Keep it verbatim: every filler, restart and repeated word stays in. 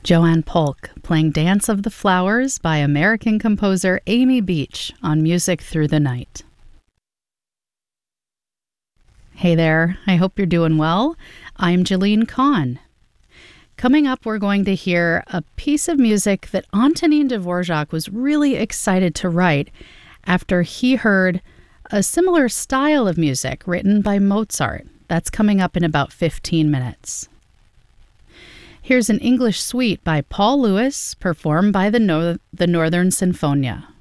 Joanne Polk playing Dance of the Flowers by American composer Amy Beach on Music Through the Night. Hey there, I hope you're doing well. I'm Jalene Kahn. Coming up, we're going to hear a piece of music that Antonin Dvorak was really excited to write after he heard a similar style of music written by Mozart. That's coming up in about fifteen minutes. Here's an English suite by Paul Lewis, performed by the, no- the Northern Sinfonia.